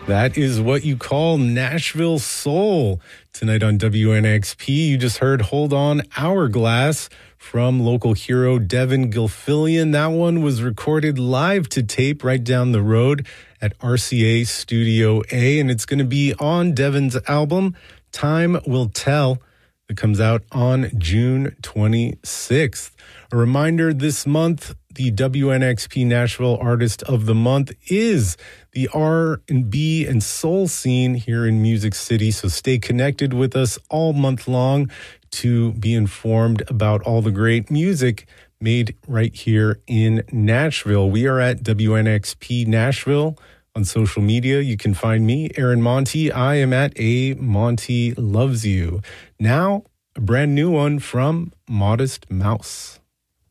That is what you call Nashville Soul. Tonight on WNXP, you just heard Hold On Hourglass from local hero Devin Gilfillian. That one was recorded live to tape right down the road at RCA Studio A, and it's going to be on Devin's album, Time Will Tell, that comes out on June 26th. A reminder, this month, the WNXP Nashville Artist of the Month is the R&B and soul scene here in Music City. So stay connected with us all month long to be informed about all the great music made right here in Nashville. We are at WNXP Nashville on social media. You can find me, Aaron Monty. I am at A Monty Loves You. Now, a brand new one from Modest Mouse.